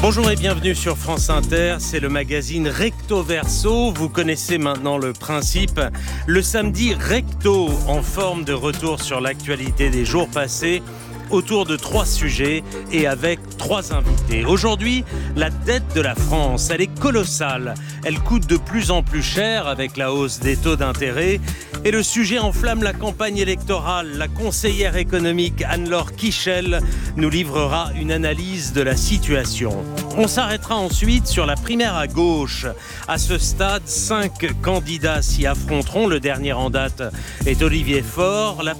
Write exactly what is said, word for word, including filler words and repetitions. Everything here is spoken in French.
Bonjour et bienvenue sur France Inter, c'est le magazine Recto Verso. Vous connaissez maintenant le principe. Le samedi Recto, en forme de retour sur l'actualité des jours passés, autour de trois sujets et avec trois invités. Aujourd'hui, la dette de la France, elle est colossale. Elle coûte de plus en plus cher avec la hausse des taux d'intérêt. Et le sujet enflamme la campagne électorale. La conseillère économique Anne-Laure Kiechel nous livrera une analyse de la situation. On s'arrêtera ensuite sur la primaire à gauche. À ce stade, cinq candidats s'y affronteront. Le dernier en date est Olivier Faure. La